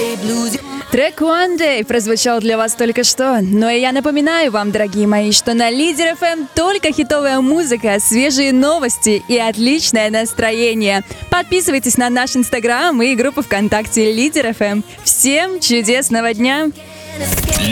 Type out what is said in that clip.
Трек One Day прозвучал для вас только что, но и я напоминаю вам, дорогие мои, что на Лидер ФМ только хитовая музыка, свежие новости и отличное настроение. Подписывайтесь на наш Инстаграм и группу ВКонтакте Лидер ФМ. Всем чудесного дня!